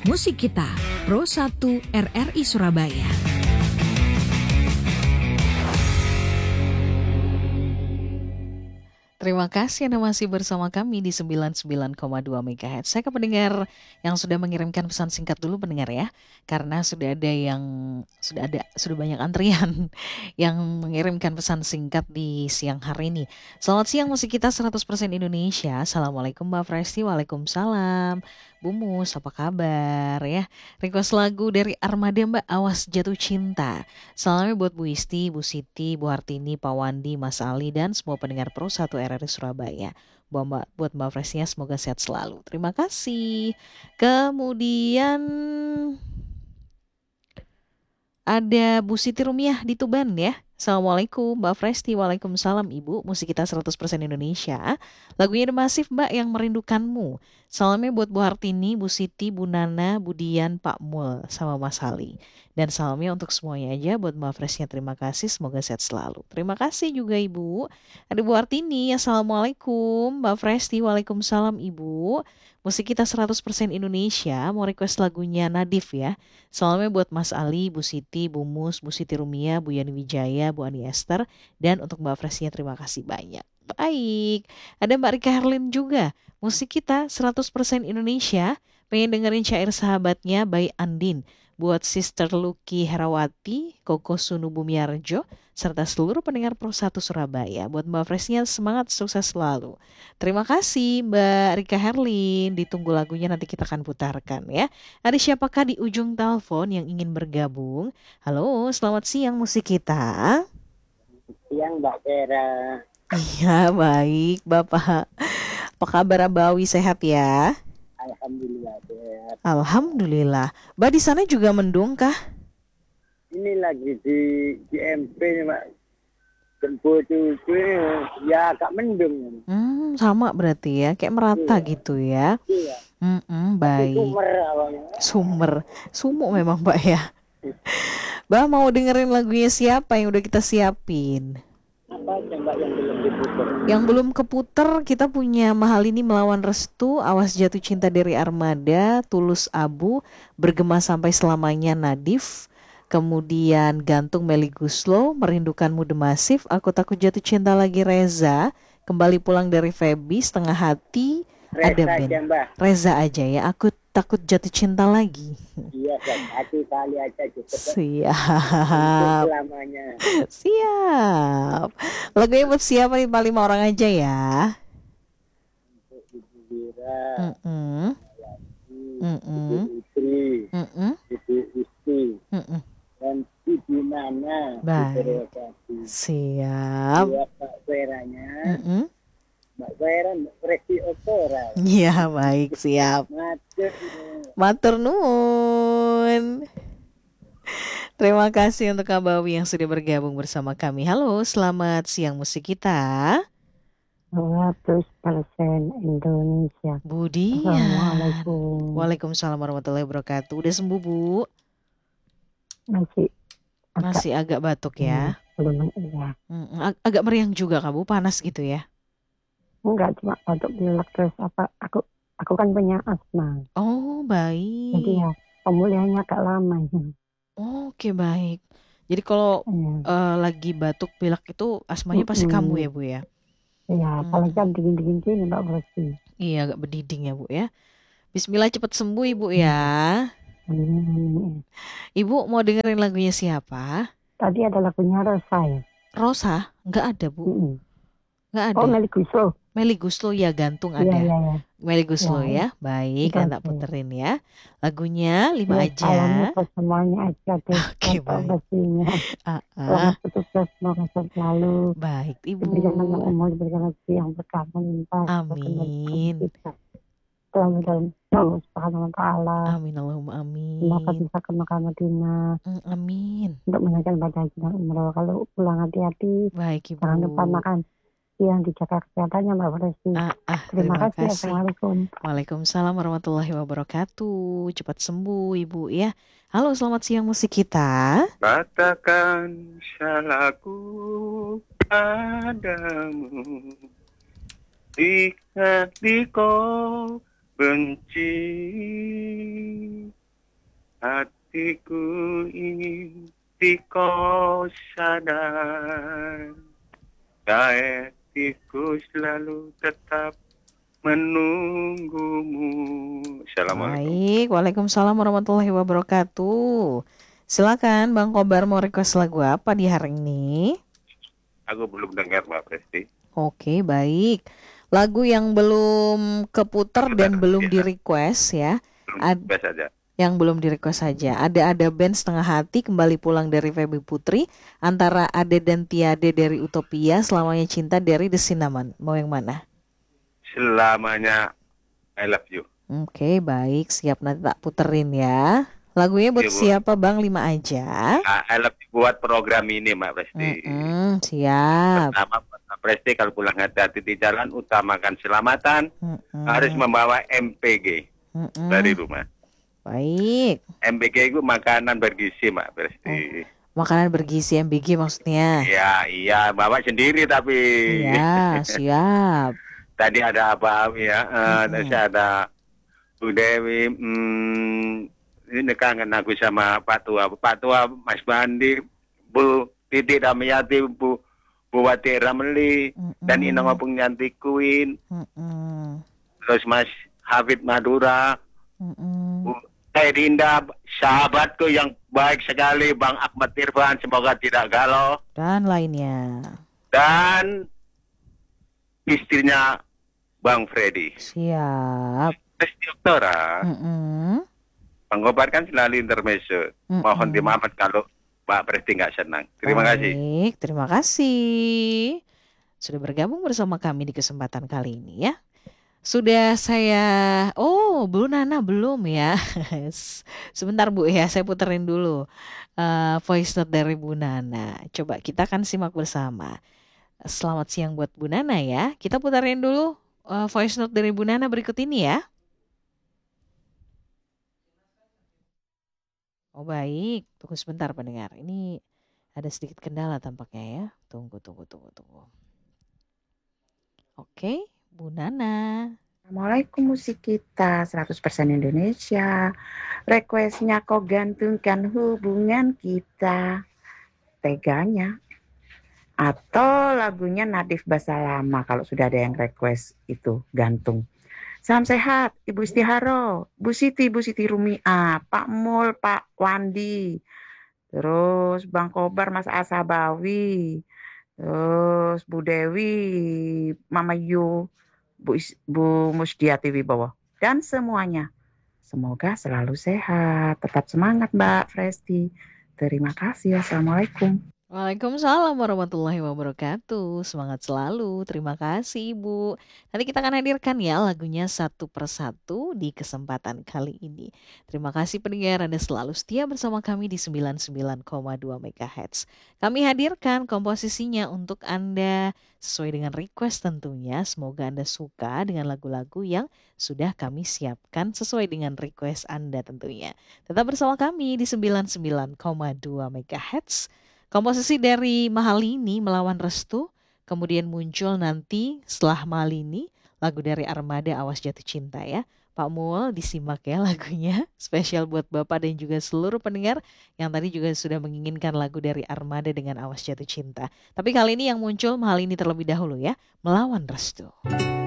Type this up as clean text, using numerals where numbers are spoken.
Musik Kita, Pro 1 RRI Surabaya. Terima kasih Anda masih bersama kami di 99,2 MHz. Saya ke pendengar yang sudah mengirimkan pesan singkat dulu pendengar ya. Karena sudah banyak antrian yang mengirimkan pesan singkat di siang hari ini. Selamat siang Musik Kita 100% Indonesia. Assalamualaikum Mbak Presti, waalaikumsalam. Bu Mus, apa kabar ya? Request lagu dari Armada Mbak, Awas Jatuh Cinta. Salamnya buat Bu Isti, Bu Siti, Bu Hartini, Pak Wandi, Mas Ali, dan semua pendengar Pro 1 RRI Surabaya. Buat Mbak Fresinya semoga sehat selalu. Terima kasih. Kemudian ada Bu Siti Rumiah di Tuban ya. Assalamualaikum Mbak Fresti, waalaikumsalam Ibu. Musik Kita 100% Indonesia. Lagunya The Massive Mbak, Yang Merindukanmu. Salamnya buat Bu Hartini, Bu Siti, Bu Nana, Bu Dian, Pak Mul, sama Mas Ali. Dan salamnya untuk semuanya aja buat Mbak Fresinya, terima kasih, semoga sehat selalu. Terima kasih juga Ibu. Ada Bu Hartini, Assalamualaikum Mbak Fresti, waalaikumsalam Ibu. Musik Kita 100% Indonesia, mau request lagunya Nadif ya. Salamnya buat Mas Ali, Bu Siti, Bu Mus, Bu Siti Rumia, Bu Yani Wijaya, Bu Ani Esther, dan untuk Mbak Fresinya terima kasih banyak. Baik, ada Mbak Rika Herlin juga. Musik Kita 100% Indonesia, pengen dengerin syair sahabatnya by Andin. Buat Sister Lucky Herawati, Koko Sunu Bumiarjo, serta seluruh pendengar Pro 1 Surabaya. Buat Mbak Fresinya semangat, sukses selalu. Terima kasih Mbak Rika Herlin, ditunggu lagunya nanti kita akan putarkan ya. Ada siapakah di ujung telepon yang ingin bergabung? Halo, selamat siang Musik Kita. Siang Mbak Vera. Iya, baik Bapak. Apa kabar Abawi, sehat ya? Alhamdulillah sehat. Alhamdulillah. Mbak di sana juga mendung kah? Ini lagi di MP nih Mbak. Jemput cucu ya agak mendung. Sama berarti ya, kayak merata Iya. gitu ya. Iya. Baik. Sumber awalnya. Sumuk memang Mbak ya. Mbak mau dengerin lagunya siapa yang udah kita siapin? Apa aja Mbak yang belum diputar? Yang belum keputer kita punya Mahal Ini Melawan Restu, Awas Jatuh Cinta dari Armada, Tulus Abu, Bergema Sampai Selamanya Nadif, kemudian Gantung Melly Guslo, Merindukanmu The Massive, Aku Takut Jatuh Cinta Lagi Reza, Kembali Pulang dari Feby, Setengah Hati, ada Reza band aja Mbak. Reza aja ya, Aku Takut Jatuh Cinta Lagi. Iya, satu kali aja cukup. Siap. Selamanya. Siap. Lagunya buat siapa nih? 5 orang aja ya. Untuk Ibu Wira, Ibu Putri, Ibu Isti, dan Ibu Nana. Baik. Siap. Buat Mbak Veranya. Mbak Vera Presti Opera. Iya, baik, siap. Matur nuwun. Terima kasih untuk Abawi yang sudah bergabung bersama kami. Halo, selamat siang Musik Kita. 100% Indonesia. Budian. Assalamualaikum. Waalaikumsalam warahmatullahi wabarakatuh. Udah sembuh, Bu? Masih agak batuk ya? Belum ya. Agak meriang juga Kak Bu, panas gitu ya? Enggak, cuma batuk pilek terus aku kan punya asma. Oh, baik. Jadi ya pemulihannya agak lama. Oke, baik. Jadi kalau lagi batuk pilek itu asmanya pasti kamu ya Bu ya? Iya, apalagi kan dingin-dingin sini Mbak Presti. Iya, agak berdiding ya Bu ya. Bismillah cepat sembuh Ibu ya. Ibu mau dengerin lagunya siapa? Tadi ada lagunya Rosa ya. Rosa? Nggak ada Bu. Nggak ada. Oh, Melly Guslo. Melly Guslo ya, Gantung ada. Iya. Melly Guslo ya. Baik, tak puterin ya. Lagunya 5 aja. Salamnya ke semuanya aja deh. Oke, baik. Selamat bertugas, semoga selalu. Baik, Ibu. Diberikan umur, diberikan rezeki yang berkah melimpah. Amin. Selalu dalam Allah Subhanahu wa Ta'ala. Amin Allahumma amin. Semoga bisa ke Mekah Madinah. Amin. Untuk menunaikan ibadah haji dan umroh. Kalau pulang hati-hati. Baik Ibu. Jangan lupa makan yang dijaga kesehatannya Mbak Presti. Terima kasih. Assalamualaikum. Waalaikumsalam warahmatullahi wabarakatuh. Cepat sembuh Ibu ya. Halo, selamat siang Musik Kita. Katakan salahku padamu jika kau benci hatiku ingin dikau sadar. Hatiku selalu tetap menunggumu. Assalamualaikum. Baik, waalaikumsalam warahmatullahi wabarakatuh. Silakan Bang Kobar mau request lagu apa di hari ini? Aku belum dengar Mbak Presti. Oke, baik. Lagu yang belum keputar dan belum di request ya. Biasa aja. Yang belum di request saja. Ada band Setengah Hati, Kembali Pulang dari Feby Putri, Antara Ade dan Tiade dari Utopia, Selamanya Cinta dari The Cinnamon. Mau yang mana? Selamanya I love you. Oke, baik. Siap, nanti tak puterin ya. Lagunya buat siapa Bang? 5 aja. I love you buat program ini Mbak Presti. Siap. Pertama Mbak Presti kalau pulang hati-hati di jalan, utamakan keselamatan. Harus membawa MPG dari rumah. Baik. MPG itu makanan bergizi Mbak Presti. Makanan bergizi MBG maksudnya? Iya, bawa sendiri tapi. Iya, siap. Tadi ada apa ya? Tadi ada Bu Dewi. Ini kangen aku sama Pak Tua, Mas Bandi, Bu Titi Damiati, Bu Wati Ramli, dan Inang Opung Nyanti Queen. Terus Mas Hafid Madura. Bu Dinda, sahabatku yang baik sekali, Bang Ahmad Irfan, semoga tidak galau. Dan lainnya. Dan istrinya Bang Freddy. Siap. Presti Oktora. Bang Kobar kan selalu intermezzo. Mohon dimaafkan kalau Mbak Presti nggak senang. Terima kasih. Baik, terima kasih. Sudah bergabung bersama kami di kesempatan kali ini ya. Sudah saya, Bu Nana belum ya. Sebentar Bu ya, saya puterin dulu voice note dari Bu Nana. Coba kita akan simak bersama. Selamat siang buat Bu Nana ya. Kita puterin dulu voice note dari Bu Nana berikut ini ya. Oh baik, tunggu sebentar pendengar. Ini ada sedikit kendala tampaknya ya. Tunggu. Oke. Bu Nana. Assalamualaikum, musik kita 100% Indonesia. Requestnya kau gantungkan hubungan kita. Teganya. Atau lagunya Nadif Bahasa Lama kalau sudah ada yang request itu gantung. Salam sehat, Ibu Istiharo, Bu Siti Rumiah, Pak Mul, Pak Wandi. Terus Bang Kobar, Mas Asabawi. Terus Bu Dewi, Mama Yu, Bu Musdiati Wibowo, dan semuanya. Semoga selalu sehat. Tetap semangat Mbak Presti. Terima kasih. Assalamualaikum. Waalaikumsalam warahmatullahi wabarakatuh. Semangat selalu. Terima kasih Ibu. Nanti kita akan hadirkan ya lagunya satu persatu di kesempatan kali ini. Terima kasih pendengar Anda selalu setia bersama kami di 99,2 MHz. Kami hadirkan komposisinya untuk Anda sesuai dengan request tentunya. Semoga Anda suka dengan lagu-lagu yang sudah kami siapkan sesuai dengan request Anda tentunya. Tetap bersama kami di 99,2 MHz. Komposisi dari Mahalini Melawan Restu, kemudian muncul nanti setelah Mahalini lagu dari Armada Awas Jatuh Cinta ya. Pak Mul disimak ya lagunya, spesial buat Bapak dan juga seluruh pendengar yang tadi juga sudah menginginkan lagu dari Armada dengan Awas Jatuh Cinta. Tapi kali ini yang muncul Mahalini terlebih dahulu ya, Melawan Restu.